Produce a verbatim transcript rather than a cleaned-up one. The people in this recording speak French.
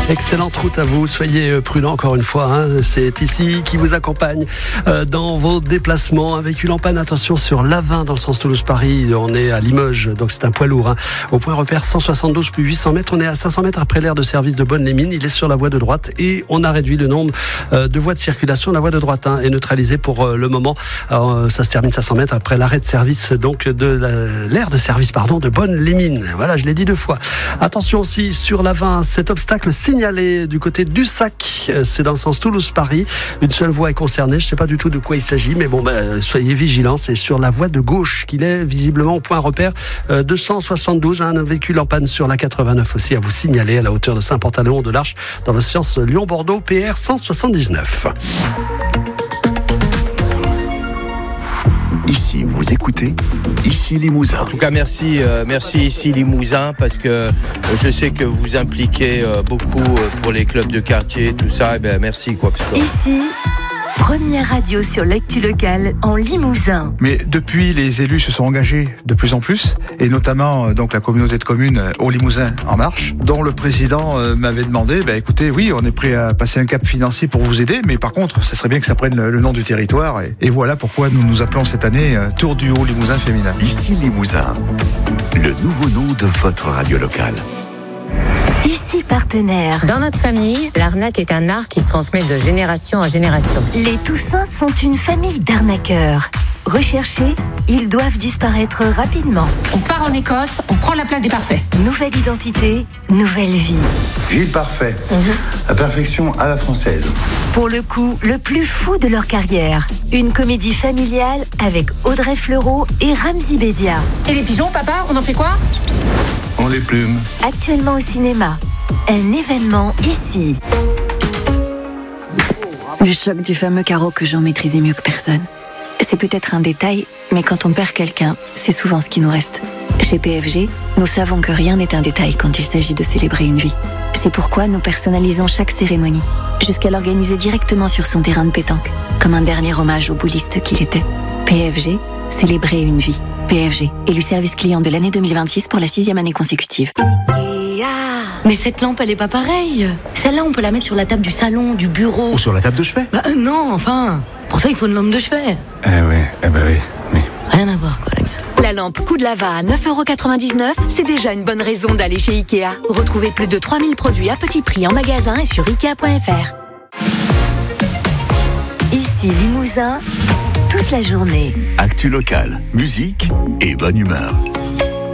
Excellente route à vous, soyez prudents encore une fois, hein. C'est ici qui vous accompagne euh, dans vos déplacements avec une lampane. Attention sur l'A vingt dans le sens Toulouse-Paris, on est à Limoges, donc c'est un poids lourd, hein. Au point repère cent soixante-douze plus huit cents mètres, on est à cinq cents mètres après l'aire de service de Bonne-les-Mines, il est sur la voie de droite et on a réduit le nombre euh, de voies de circulation. La voie de droite hein, est neutralisée pour euh, le moment. Alors, euh, ça se termine cinq cents mètres après l'arrêt de service donc de la, l'aire de service pardon de Bonne-les-Mines. Voilà, je l'ai dit deux fois. Attention aussi sur l'A vingt, cet obstacle signalé du côté du Sac, c'est dans le sens Toulouse-Paris. Une seule voie est concernée, je ne sais pas du tout de quoi il s'agit, mais bon, ben, soyez vigilants, c'est sur la voie de gauche qu'il est visiblement au point repère euh, deux cent soixante-douze, un véhicule en panne sur la quatre-vingt-neuf aussi à vous signaler à la hauteur de Saint-Pantaléon de l'Arche dans le sens Lyon-Bordeaux, P R cent soixante-dix-neuf. Ici, vous écoutez Ici Limousin. En tout cas, merci, euh, merci Ici Limousin, parce que euh, je sais que vous impliquez euh, beaucoup euh, pour les clubs de quartier, tout ça. Et ben, merci quoi que ce soit. Ici, première radio sur l'actu locale en Limousin. Mais depuis, les élus se sont engagés de plus en plus, et notamment donc la communauté de communes Haut Limousin en marche, dont le président euh, m'avait demandé, bah, écoutez, oui, on est prêt à passer un cap financier pour vous aider, mais par contre, ça serait bien que ça prenne le, le nom du territoire, et, et voilà pourquoi nous nous appelons cette année euh, Tour du Haut Limousin féminin. Ici Limousin, le nouveau nom de votre radio locale. Ici partenaire. Dans notre famille, l'arnaque est un art qui se transmet de génération en génération. Les Toussins sont une famille d'arnaqueurs. Recherchés, ils doivent disparaître rapidement. On part en Écosse, on prend la place des parfaits. Nouvelle identité, nouvelle vie. Gilles Parfait, mm-hmm. La perfection à la française. Pour le coup, le plus fou de leur carrière. Une comédie familiale avec Audrey Fleurot et Ramzy Bédia. Et les pigeons, papa, on en fait quoi ? On les plume. Actuellement au cinéma. Un événement ici. Le choc du fameux carreau que Jean maîtrisait mieux que personne. C'est peut-être un détail, mais quand on perd quelqu'un, c'est souvent ce qui nous reste. Chez P F G, nous savons que rien n'est un détail quand il s'agit de célébrer une vie. C'est pourquoi nous personnalisons chaque cérémonie, jusqu'à l'organiser directement sur son terrain de pétanque, comme un dernier hommage au bouliste qu'il était. P F G, célébrer une vie. P F G, élu service client de l'année deux mille vingt-six pour la sixième année consécutive. Mais cette lampe, elle est pas pareille. Celle-là, on peut la mettre sur la table du salon, du bureau. Ou sur la table de chevet. Bah euh, non, enfin. Pour ça, il faut une lampe de chevet. Eh oui, eh ben oui, oui. Rien à voir, quoi, la gars. La lampe Coup de Lava à neuf euros quatre-vingt-dix-neuf, c'est déjà une bonne raison d'aller chez Ikea. Retrouvez plus de trois mille produits à petit prix en magasin et sur ikea point f r. Ici Limousin, toute la journée. Actu locale, musique et bonne humeur.